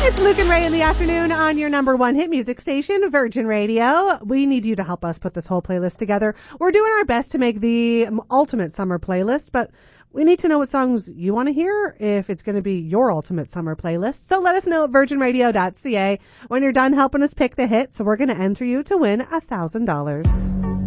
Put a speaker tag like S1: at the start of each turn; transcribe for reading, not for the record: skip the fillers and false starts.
S1: It's Luke and Ray in the afternoon on your number one hit music station, Virgin Radio. We need you to help us put this whole playlist together. We're doing our best to make the ultimate summer playlist, but we need to know what songs you want to hear if it's going to be your ultimate summer playlist. So let us know at virginradio.ca when you're done helping us pick the hits. So we're going to enter you to win $1,000.